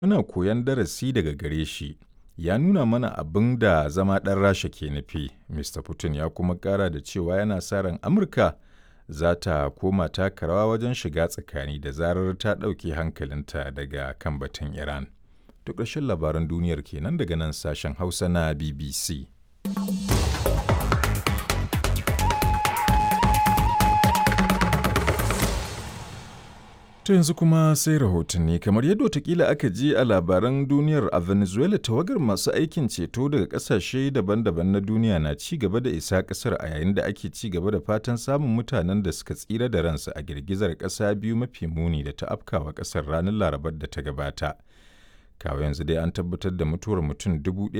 Muna koyon darasi daga gare shi, ya nuna mana abin da zama ɗan Rasha ke nufi, Mr. Putin ya kuma ƙara da cewa yana sa ran Amurka za ta koma taka rawa wajen shiga tsakani da zarar ta ɗauke hankalinta daga kan batun Iran. To ƙarshen labaran duniyar kenan daga nan sashen Hausa na BBC. To yanzu kuma sai rahotanni kamar yadda watakila aka ji a labaran duniyar a Venezuela tawagar masu aikin ceto daga kasashe daban-daban na duniya na ci gaba da isa kasar a yayin da ake ci gaba da fatan samun mutanen da suka tsira da ransu a girgizar kasa biyu mafi muni da ta afkawa kasar ranar Larabar da ta gabata. Kawo yanzu dai an tabbatar da mutuwar mutum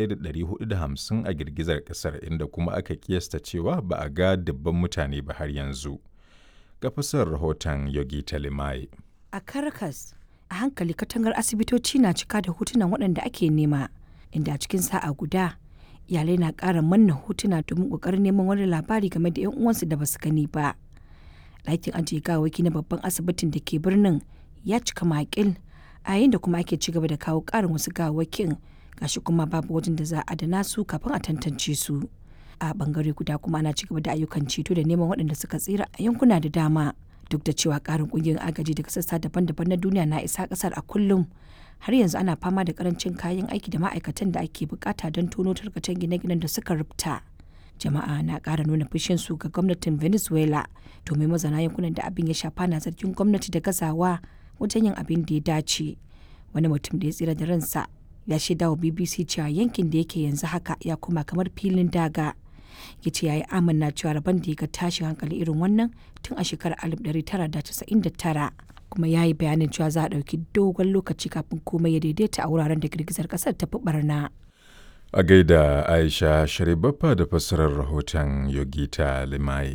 1,450 a girgizar kasar inda kuma aka kiyasta cewa ba a ga dubban mutane ba har yanzu. Ga fasar rahoton Yogi Talimai. A Caracas, a hankali katangar asibitoci na cika da hotunan waɗanda ake nema, inda a cikin sa'a guda, iyalai na ƙara manna hotuna domin ƙoƙarin neman wani labari game da 'yan uwansu da basu gani ba. Ɗakin ajiye gawaki na babban asibitin da ke birnin ya cika makil, a yayin da kuma ake ci gaba da kawo ƙarin wasu gawakin, gashi kuma babu wajen da za a adana su kafin a tantance su. A ɓangare guda kuma ana ci gaba da ayyukan ceto da neman waɗanda suka tsira a yankuna da dama. Duk da cewa ƙarin ƙungiyoyin agaji daga sassa daban-daban na duniya na isa ƙasar a kullum, har yanzu ana fama da ƙarancin kayan aiki da ma'aikatan da ake bukata don tono tarkacen gine-ginen da suka rubta. Jama'a na ƙara nuna fushinsu ga gwamnatin Venezuela domin mazana yankunan da abin ya shafa na zargin gwamnati da gazawa wajen yin abin da ya dace. Wani mutum da ya tsira da ransa ya shaida wa BBC cewa yankin da yake yanzu haka ya koma kamar filin daga. Ya ce ya yi amanna cewa rabon da ya ga tashin hankali irin wannan tun a shekarar 1999, kuma ya yi bayanin cewa za a ɗauki dogon lokaci kafin komai ya daidaita a wuraren da girgizar ƙasar ta fi barna. A gaida Aisha Sharibaffa da fassarar rahoton Yogita Limai.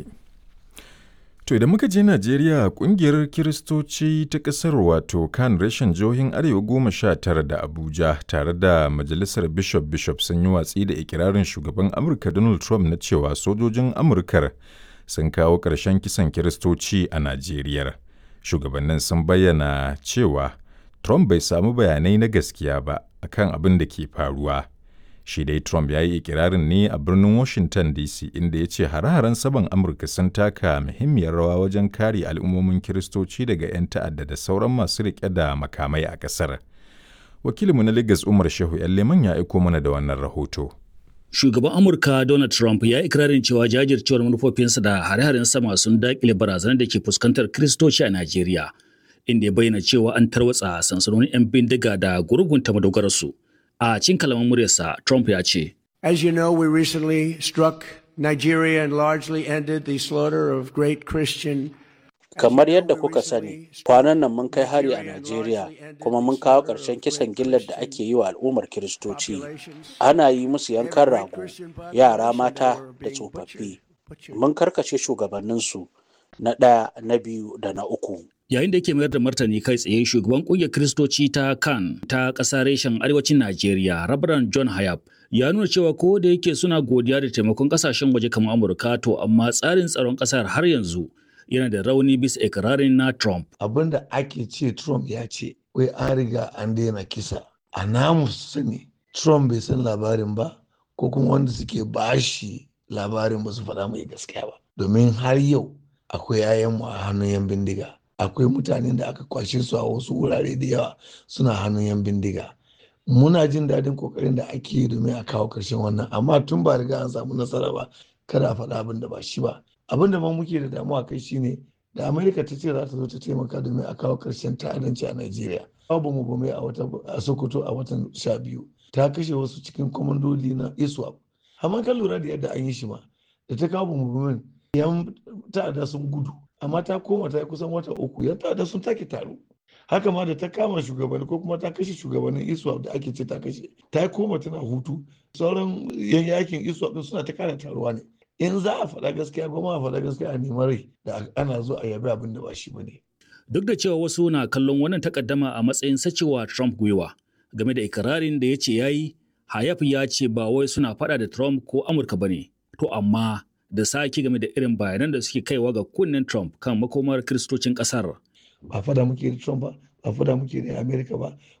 To idan muka je Najeriya, kungiyar Kiristoci ta ƙasar wato kan reshen jihohin Arewa 19 da Abuja tare da Majalisar Bishop sun yi watsi da ikirarin shugaban Amurka Donald Trump na cewa sojojin Amurkar sun kawo ƙarshen kisan Kiristoci a Najeriya. Shugabannin sun bayyana cewa Trump bai samu bayanai na gaskiya ba akan abin da ke faruwa. Shi dai Trump ya yi ikirarin ne a birnin Washington DC inda ya ce hare-haren saman Amurka sun taka muhimmiyar rawa wajen kare al'ummomin Kiristoci daga 'yan ta'adda da sauran masu riƙe da makamai a ƙasar. Wakilinmu na Lagos Umar Shehu Leman ya aiko mana da wannan rahoto. Shugaban Amurka Donald Trump ya yi ikirarin cewa jajircewar manufofinsa da hare-haren sama sun daƙile barazanar da ke fuskantar Kiristoci a Najeriya, inda ya bayyana cewa an tarwatsa sansanonin 'yan bindiga da gurgunta madogararsu. A cikin kalaman muryarsa, Trump ya ce, As you know, we recently struck Nigeria and largely ended the slaughter of great Christian. Kamar yadda kuka sani, kwanan nan mun kai hari a Najeriya kuma mun kawo ƙarshen kisan gillar da ake yi wa al'ummar Kiristoci. Ana yi musu yankan rago, yara mata da tsofaffi. Mun karkace shugabanninsu na ɗaya, na biyu da na uku. Yayin da yake mayar da martani kai tsaye, shugaban ƙungiyar Kiristoci ta CAN ta ƙasa reshen arewacin Najeriya, Reverend John Hayab, ya nuna cewa ko da yake suna godiya da taimakon ƙasashen waje kamar Amurka, to amma tsarin tsaron ƙasar har yanzu yana da rauni bisa ikirarin na Trump. Abin da ake ce Trump ya ce, wai an riga an daina kisa. A namu sani, Trump bai san labarin ba, ko kuma wanda suke bashi labarin ba su faɗa mai gaskiya ba. Domin har yau akwai 'ya'yanmu a hannun 'yan bindiga. Akwai mutanen da aka kwashe su a wasu wurare da yawa suna hannun 'yan bindiga. Muna jin daɗin kokarin da ake yi domin a kawo ƙarshen wannan, amma tun ba riga an samu nasara ba, kada a faɗa abin da ba shi ba. Abin da ma muke da damuwa kai shine da Amerika ta ce za ta zo ta taimaka domin a kawo ƙarshen ta'addanci a Najeriya. Babu mu bame a Sokoto a watan 12 ta kashe wasu cikin kwamandodi na ISWAP. Amma kan lura da yadda an yi shi ma, da ta kawo mu 'yan ta'adda sun gudu. Amma ta koma ta yi kusan wata 3 yan ta'adda sun take taro. Haka ma da ta kama shugabanni ko kuma ta kashe shugabannin ISWAP da ake ce ta kashe, ta koma tana hutu. Sauran yan yakin ISWAP din suna ta kara taruwa ne. In za a faɗa gaskiya ba ma a faɗa gaskiya a neman rai da ana zo a yabi abin da ba shi ba ne. Duk da cewa wasu na kallon wannan takaddama a matsayin sacewa Trump gwiwa game da ikirarin da ya ce ya yi, Hayaf ya ce ba wai suna faɗa da Trump ko Amurka ba ne. To amma da sake game da irin bayanan da suke kaiwa ga kunnen Trump kan makomar kiristocin ƙasar. Ba fada muke da Trump ba fada muke da Amerika ba,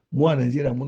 mu a Najeriya muna